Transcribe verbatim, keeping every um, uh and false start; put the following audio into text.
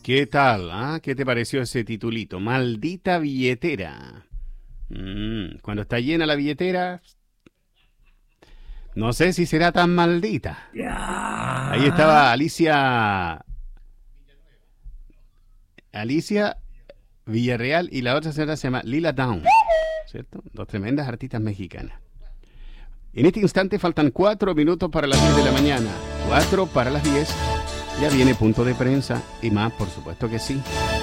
¿Qué tal? ¿Ah? ¿Qué te pareció ese titulito? Maldita billetera. Mm, cuando está llena la billetera, no sé si será tan maldita. Ahí Ya. estaba Alicia, Alicia Villarreal y la otra señora se llama Lila Downs, ¿cierto? Dos tremendas artistas mexicanas. En este instante faltan cuatro minutos para las diez de la mañana. Cuatro para las diez. Ya viene punto de prensa y más, por supuesto que sí.